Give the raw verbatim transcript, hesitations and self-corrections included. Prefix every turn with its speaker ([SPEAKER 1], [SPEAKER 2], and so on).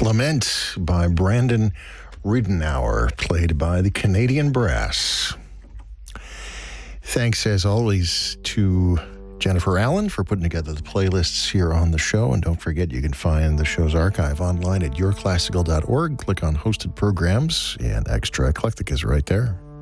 [SPEAKER 1] Lament by Brandon Ridenour, played by the Canadian Brass. Thanks, as always, to Jennifer Allen for putting together the playlists here on the show. And don't forget, you can find the show's archive online at your classical dot org. Click on Hosted Programs, and Extra Eclectic is right there.